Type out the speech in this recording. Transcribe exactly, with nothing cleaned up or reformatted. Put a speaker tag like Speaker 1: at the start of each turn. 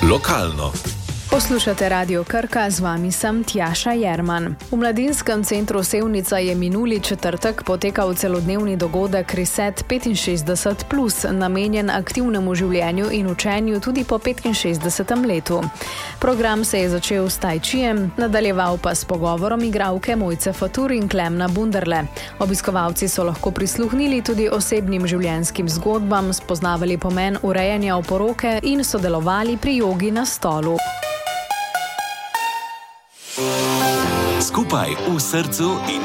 Speaker 1: Lokalno.
Speaker 2: Poslušate Radio Krka, z vami sem Tjaša Jerman. V Mladinskem centru Sevnica je minuli četrtek potekal celodnevni dogodek Reset petinšestdeset plus, namenjen aktivnemu življenju in učenju tudi po petinšestdesetem letu. Program se je začel s tai chijem, nadaljeval pa s pogovorom igralke Mojce Fatur in Klemna Bunderle. Obiskovalci so lahko prisluhnili tudi osebnim življenjskim zgodbam, spoznavali pomen urejanja oporoke in sodelovali pri jogi na stolu.
Speaker 1: Skupaj v srcu in